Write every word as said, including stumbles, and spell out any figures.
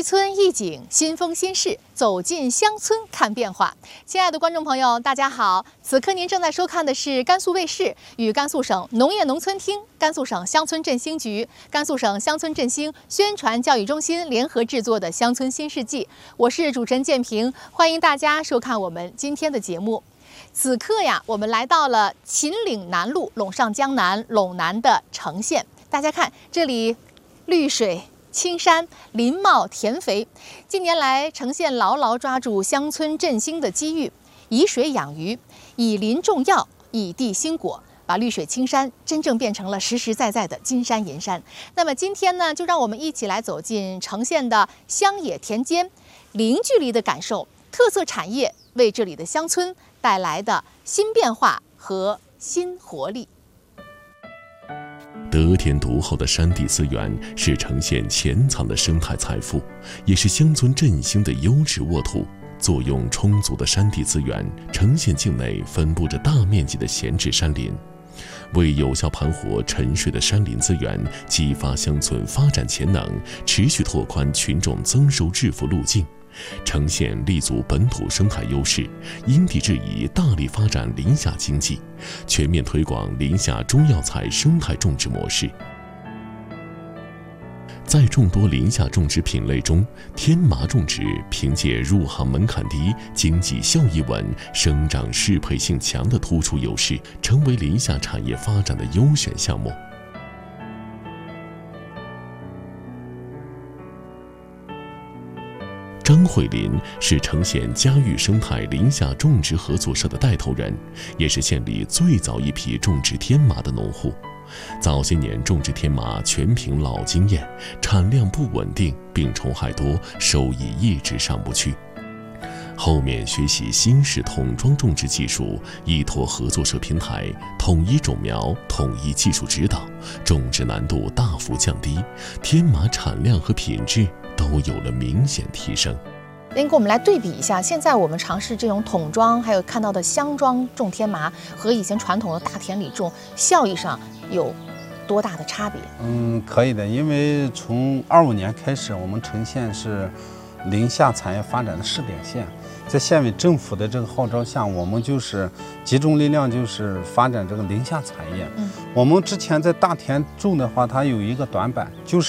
村一景，新风新事，走进乡村看变化。亲爱的观众朋友，大家好！此刻您正在收看的是甘肃卫视与甘肃省农业农村厅、甘肃省乡村振兴局、甘肃省乡村振兴宣传教育中心联合制作的《乡村新世纪》。我是主持人建平，欢迎大家收看我们今天的节目。此刻呀，我们来到了秦岭南路陇上江南陇南的城县。大家看，这里绿水青山，林茂田肥。近年来，城县牢牢抓住乡村振兴的机遇，以水养鱼，以林种药，以地兴果，把绿水青山真正变成了实实在在的金山银山。那么今天呢，就让我们一起来走进城县的乡野田间，零距离的感受特色产业为这里的乡村带来的新变化和新活力。 得天独厚的山地资源是城县潜藏的生态财富，也是乡村振兴的优质沃土。作用充足的山地资源，城县境内分布着大面积的闲置山林。为有效盘活沉睡的山林资源，激发乡村发展潜能，持续拓宽群众增收致富路径，城县立足本土生态优势，因地制宜大力发展林下经济，全面推广林下中药材生态种植模式。在众多林下种植品类中，天麻种植凭借入行门槛低、经济效益稳、生长适配性强的突出优势，成为林下产业发展的优选项目。张慧林是城县嘉裕生态林下种植合作社的带头人，也是县里最早一批种植天麻的农户。早些年种植天麻全凭老经验，产量不稳定，病虫害多，收益一直上不去。后面学习新式桶装种植技术，依托合作社平台，统一种苗，统一技术指导，种植难度大幅降低，天麻产量和品质都有了明显提升。 您给我们来对比一下，现在我们尝试这种桶装，还有看到的箱装种天麻，和以前传统的大田里种，效益上有多大的差别？ 嗯，可以的，因为从二五年开始，我们城县是林下产业发展的试点县，在县委政府的这个号召下，我们就是集中力量，就是发展这个林下产业。嗯，我们之前在大田种的话，它有一个短板，就是